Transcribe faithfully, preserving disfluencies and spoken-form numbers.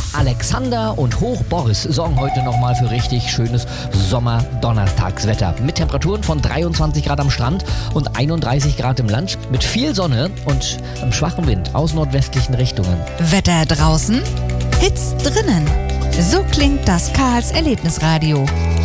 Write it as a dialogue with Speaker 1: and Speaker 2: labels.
Speaker 1: Alexander und Hoch Boris sorgen heute nochmal für richtig schönes Sommer-Donnerstagswetter. Mit Temperaturen von dreiundzwanzig Grad am Strand und einunddreißig Grad im Land. Mit viel Sonne und einem schwachen Wind aus nordwestlichen Richtungen.
Speaker 2: Wetter draußen, Hits drinnen. So klingt das Karls Erlebnisradio.